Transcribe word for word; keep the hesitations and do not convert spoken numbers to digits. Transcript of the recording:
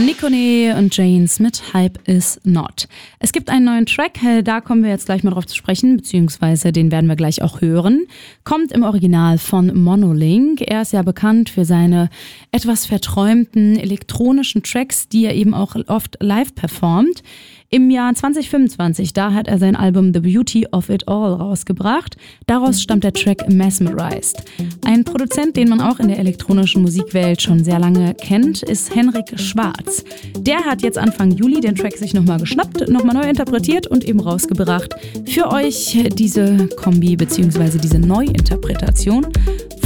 Nikone und Janes mit Hype is Not. Es gibt einen neuen Track, da kommen wir jetzt gleich mal drauf zu sprechen, beziehungsweise den werden wir gleich auch hören. Kommt im Original von Monolink. Er ist ja bekannt für seine etwas verträumten elektronischen Tracks, die er eben auch oft live performt. Im Jahr zwanzig fünfundzwanzig, da hat er sein Album The Beauty of It All rausgebracht. Daraus stammt der Track Mesmerized. Ein Produzent, den man auch in der elektronischen Musikwelt schon sehr lange kennt, ist Henrik Schwarz. Der hat jetzt Anfang Juli den Track sich nochmal geschnappt, nochmal neu interpretiert und eben rausgebracht. Für euch diese Kombi bzw. diese Neuinterpretation